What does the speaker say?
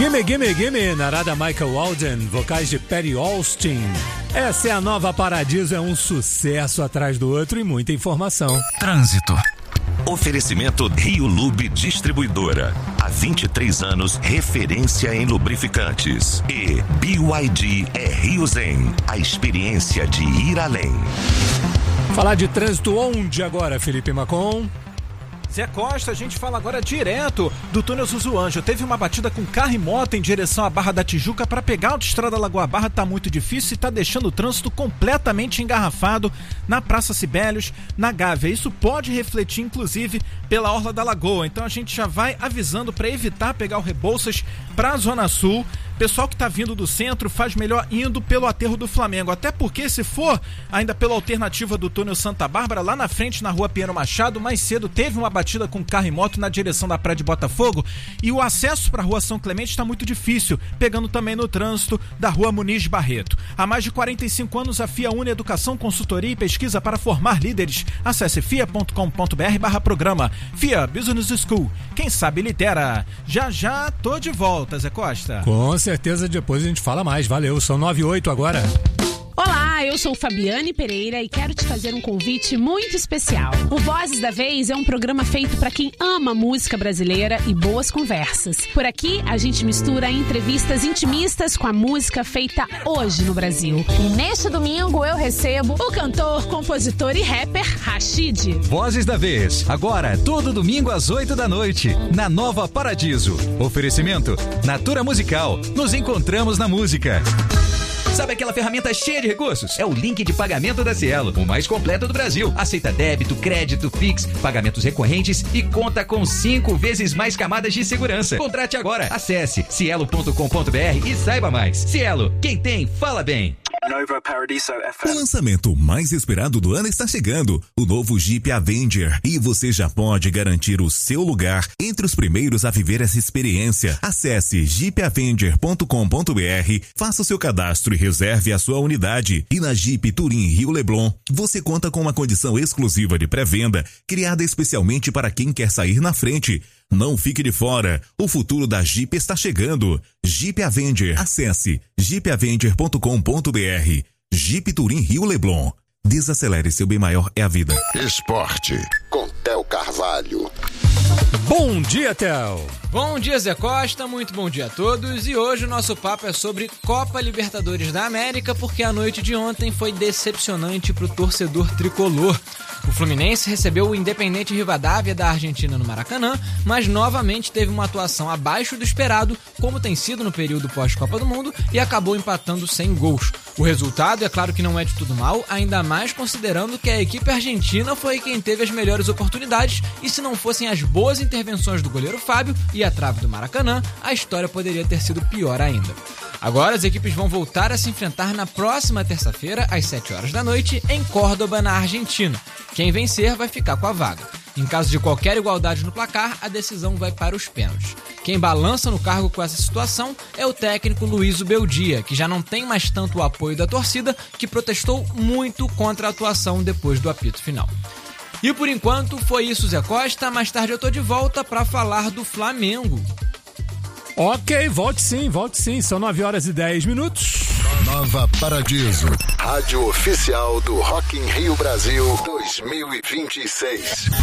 Gimme, Gimme, Gimme, narada Michael Walden, vocais de Patty Austin. Essa é a nova Paradiso, é um sucesso atrás do outro e muita informação. Trânsito. Oferecimento Rio Lube Distribuidora. Há 23 anos, referência em lubrificantes. E BYD é Rio Zen, a experiência de ir além. Falar de trânsito onde agora, Felipe Macon? Zé Costa, a gente fala agora direto do túnel Zuzuanjo. Teve uma batida com carro e moto em direção à Barra da Tijuca. Para pegar a autoestrada Lagoa Barra tá muito difícil e tá deixando o trânsito completamente engarrafado na Praça Sibelius, na Gávea. Isso pode refletir, inclusive, pela Orla da Lagoa. Então a gente já vai avisando para evitar pegar o Rebouças para a Zona Sul. Pessoal que tá vindo do centro faz melhor indo pelo aterro do Flamengo, até porque se for ainda pela alternativa do túnel Santa Bárbara, lá na frente na rua Pinheiro Machado, mais cedo teve uma batida com carro e moto na direção da Praia de Botafogo e o acesso para a rua São Clemente está muito difícil, pegando também no trânsito da rua Muniz Barreto. Há mais de 45 anos a FIA une educação, consultoria e pesquisa para formar líderes. Acesse fia.com.br/programa. FIA Business School. Quem sabe lidera. Já tô de volta, Zé Costa. Com certeza, depois a gente fala mais. Valeu, são 9h08 agora. Olá, eu sou Fabiane Pereira e quero te fazer um convite muito especial. O Vozes da Vez é um programa feito para quem ama música brasileira e boas conversas. Por aqui, a gente mistura entrevistas intimistas com a música feita hoje no Brasil. E neste domingo eu recebo o cantor, compositor e rapper Rashid. Vozes da Vez, agora todo domingo às 8 da noite, na Nova Paradiso. Oferecimento Natura Musical. Nos encontramos na música. Sabe aquela ferramenta cheia de recursos? É o link de pagamento da Cielo, o mais completo do Brasil. Aceita débito, crédito, Pix, pagamentos recorrentes e conta com 5 vezes mais camadas de segurança. Contrate agora. Acesse cielo.com.br e saiba mais. Cielo, quem tem, fala bem. Nova Paradiso FM. O lançamento mais esperado do ano está chegando, o novo Jeep Avenger, e você já pode garantir o seu lugar entre os primeiros a viver essa experiência. Acesse jeepavenger.com.br, faça o seu cadastro e reserve a sua unidade. E na Jeep Touring Rio Leblon, você conta com uma condição exclusiva de pré-venda, criada especialmente para quem quer sair na frente. Não fique de fora, o futuro da Jeep está chegando. Jeep Avenger, acesse jeepavenger.com.br. Jeep Touring Rio Leblon. Desacelere, seu bem maior é a vida. Esporte, com Theo Carvalho. Bom dia, Theo. Bom dia, Zé Costa, muito bom dia a todos. E hoje o nosso papo é sobre Copa Libertadores da América, porque a noite de ontem foi decepcionante para o torcedor tricolor. O Fluminense recebeu o Independente Rivadavia da Argentina no Maracanã, mas novamente teve uma atuação abaixo do esperado, como tem sido no período pós-Copa do Mundo, e acabou empatando sem gols. O resultado, é claro que não é de tudo mal, ainda mais considerando que a equipe argentina foi quem teve as melhores oportunidades, e se não fossem as boas intervenções do goleiro Fábio e a trave do Maracanã, a história poderia ter sido pior ainda. Agora as equipes vão voltar a se enfrentar na próxima terça-feira, às 7 horas da noite, em Córdoba, na Argentina. Quem vencer vai ficar com a vaga. Em caso de qualquer igualdade no placar, a decisão vai para os pênaltis. Quem balança no cargo com essa situação é o técnico Luiz Ubeldia, que já não tem mais tanto o apoio da torcida, que protestou muito contra a atuação depois do apito final. E por enquanto foi isso, Zé Costa. Mais tarde eu tô de volta para falar do Flamengo. Ok, volte sim. São 9h10. Nova Paradiso, rádio oficial do Rock in Rio Brasil 2026.